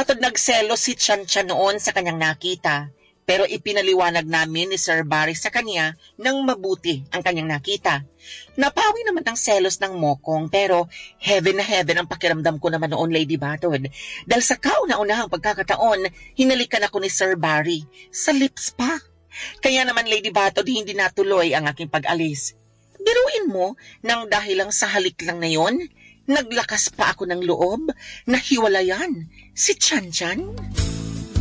matod nagselos si Chan noon sa kanyang nakita. Pero ipinaliwanag namin ni Sir Barry sa kanya nang mabuti ang kanyang nakita. Napawi naman ang selos ng mokong pero heaven na heaven ang pakiramdam ko naman noon, Lady Batod. Dahil sa kauna-unahang pagkakataon, hinalikan ako ni Sir Barry. Sa lips pa. Kaya naman, Lady Batod, hindi natuloy ang aking pag-alis. Biruin mo, nang dahil lang sa halik lang na yon, naglakas pa ako ng loob na hiwalayan si Chan.